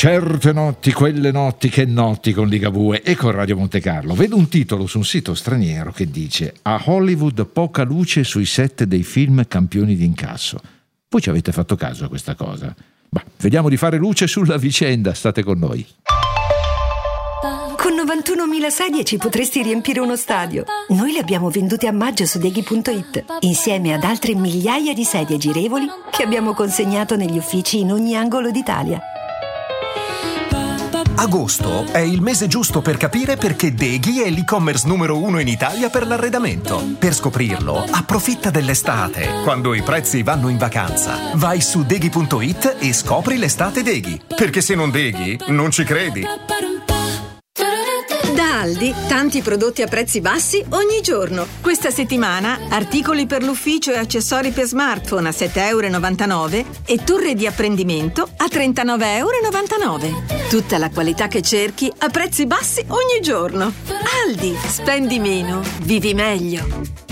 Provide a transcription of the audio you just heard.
Certe notti, quelle notti, che notti con Ligabue e con Radio Monte Carlo. Vedo un titolo su un sito straniero che dice: a Hollywood poca luce sui set dei film campioni di incasso. Voi ci avete fatto caso a questa cosa? Bah, vediamo di fare luce sulla vicenda, state con noi. Con 91.000 sedie ci potresti riempire uno stadio. Noi le abbiamo vendute a maggio su Deghi.it, insieme ad altre migliaia di sedie girevoli che abbiamo consegnato negli uffici in ogni angolo d'Italia. Agosto è il mese giusto per capire perché Deghi è l'e-commerce numero 1 in Italia per l'arredamento. Per scoprirlo, approfitta dell'estate, quando i prezzi vanno in vacanza. Vai su Deghi.it e scopri l'estate Deghi. Perché se non Deghi, non ci credi. Da Aldi, tanti prodotti a prezzi bassi ogni giorno. Questa settimana, articoli per l'ufficio e accessori per smartphone a €7,99 e torre di apprendimento a €39,99. Tutta la qualità che cerchi a prezzi bassi ogni giorno. Aldi, spendi meno, vivi meglio.